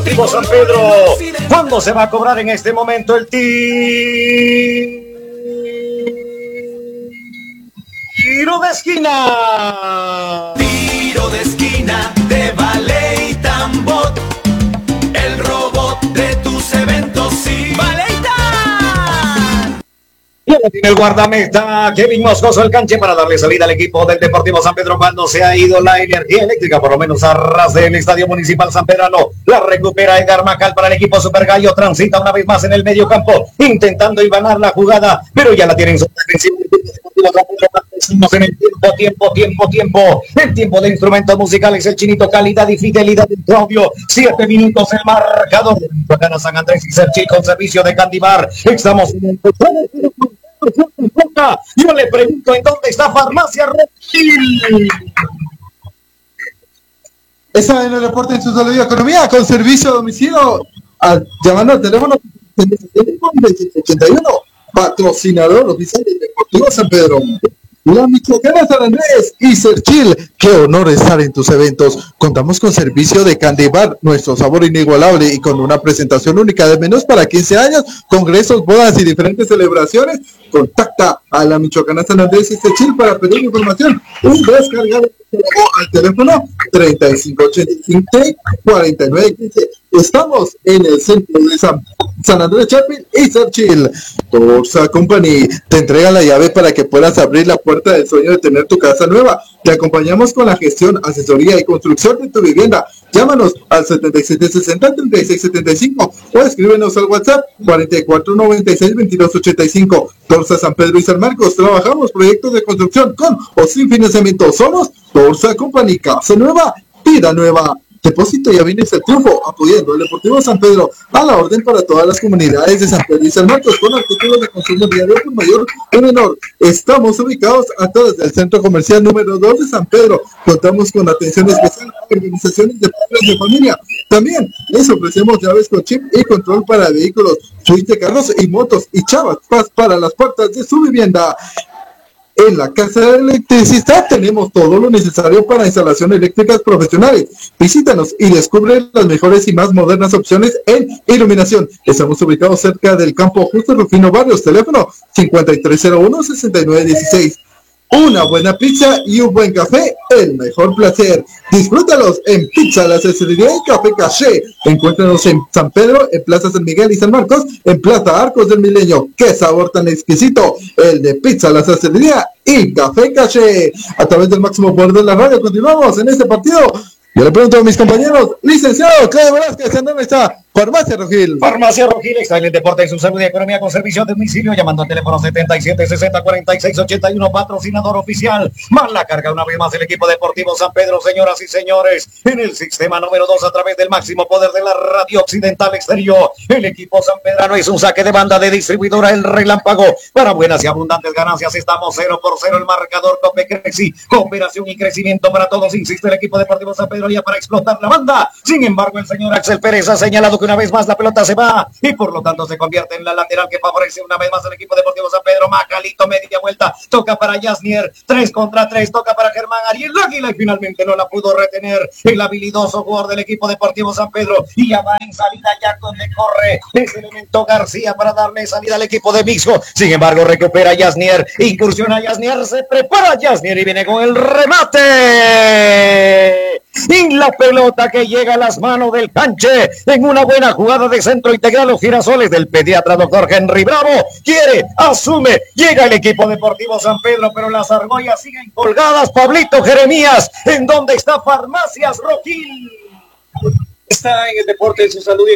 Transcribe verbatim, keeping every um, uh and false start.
Deportivo San Pedro. ¿Cuándo se va a cobrar en este momento el tiro de esquina? Tiro de esquina de Ballet Tambot, el robot de tus eventos, sí. ¡Ballet! Y ahora tiene el guardameta Kevin Moscoso el canche para darle salida al equipo del Deportivo San Pedro cuando se ha ido la energía eléctrica, por lo menos a ras del Estadio Municipal San Pedrano. La recupera Edgar Macal para el equipo Super Gallo, transita una vez más en el medio campo, intentando ibanar la jugada, pero ya la tienen su defensivo. Estamos en el tiempo, tiempo, tiempo, tiempo. El tiempo de instrumentos musicales, el Chinito, calidad y fidelidad de Claudio. Siete minutos el marcador. Gana San Andrés y Serchi con servicio de Candibar. Estamos en el... Yo le pregunto, ¿en dónde está Farmacia Roquil? Esa en el reporte en su salud y economía con servicio a domicilio, al, llamando al teléfono ochenta y uno, patrocinador oficial del Deportivo San Pedro. La Michoacana San Andrés y Serchil, qué honor estar en tus eventos. Contamos con servicio de Candy Bar, nuestro sabor inigualable y con una presentación única de menús para quince años, congresos, bodas y diferentes celebraciones. Contacta a la Michoacana San Andrés y Serchil para pedir información. Un descargado al teléfono treinta y cinco ochenta y cinco cuarenta y nueve quince. Estamos en el centro de San, San Andrés Chapel y Serchil. Torsa Company te entrega la llave para que puedas abrir la puerta del sueño de tener tu casa nueva. Te acompañamos con la gestión, asesoría y construcción de tu vivienda. Llámanos al setenta y siete sesenta treinta y seis setenta y cinco o escríbenos al WhatsApp cuarenta y cuatro noventa y seis veintidós ochenta y cinco. Torsa San Pedro y San Marcos. Trabajamos proyectos de construcción con o sin financiamiento. Somos Torsa Company. Casa nueva, vida nueva. Depósito ya viene el triunfo, apoyando el Deportivo San Pedro a la orden para todas las comunidades de San Pedro y San Marcos con artículos de consumo diario con mayor o menor. Estamos ubicados atrás del Centro Comercial número dos de San Pedro. Contamos con atención especial a organizaciones de padres de familia. También les ofrecemos llaves con chip y control para vehículos, suites de carros y motos y chavas paz para las puertas de su vivienda. En la Casa de Electricidad tenemos todo lo necesario para instalaciones eléctricas profesionales. Visítanos y descubre las mejores y más modernas opciones en iluminación. Estamos ubicados cerca del campo Justo Rufino Barrios. Teléfono cincuenta y tres cero uno sesenta y nueve dieciséis. Una buena pizza y un buen café, el mejor placer. Disfrútalos en Pizza La Cecería y Café Caché. Encuéntranos en San Pedro, en Plaza San Miguel y San Marcos, en Plaza Arcos del Milenio. ¡Qué sabor tan exquisito! El de Pizza La Cecería y Café Caché. A través del máximo poder de la radio, continuamos en este partido. Yo le pregunto a mis compañeros, licenciado Claudio Velázquez, ¿en dónde está Farmacia Rogil? Farmacia Rogil está en el deporte, en su salud y economía con servicio de domicilio, llamando al teléfono setenta y siete sesenta cuarenta y seis ochenta y uno, patrocinador oficial. Más la carga una vez más el equipo Deportivo San Pedro, señoras y señores, en el sistema número dos a través del máximo poder de la radio occidental exterior. El equipo sanpedrano es un saque de banda de distribuidora El Relámpago. Para buenas y abundantes ganancias estamos cero por cero, el marcador Cope Creci, cooperación y crecimiento para todos, insiste el equipo Deportivo San Pedro ya para explotar la banda. Sin embargo, el señor Axel Pérez ha señalado que una vez más la pelota se va y por lo tanto se convierte en la lateral que favorece una vez más al equipo Deportivo San Pedro. Macalito, media vuelta, toca para Yasnier, tres contra tres, toca para Germán Ariel Águila y finalmente no la pudo retener el habilidoso jugador del equipo Deportivo San Pedro y ya va en salida ya donde corre ese elemento García para darle salida al equipo de Mixco. Sin embargo, recupera Yasnier, incursiona Yasnier, se prepara Yasnier y viene con el remate. Y la pelota que llega a las manos del canche en una buena jugada de centro integral, los girasoles del pediatra doctor Henry Bravo, quiere, asume, llega el equipo Deportivo San Pedro, pero las argollas siguen colgadas. Pablito Jeremías, ¿en dónde está Farmacias Rogil? Está en el deporte, en su salud y